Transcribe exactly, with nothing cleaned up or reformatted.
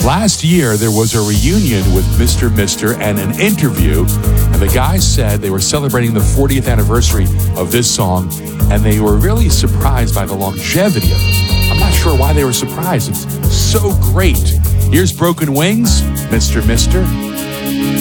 Last year, there was a reunion with Mister Mister and an interview, and the guys said they were celebrating the fortieth anniversary of this song, and they were really surprised by the longevity of it. I'm not sure why they were surprised. It's so great. Here's Broken Wings, Mister Mister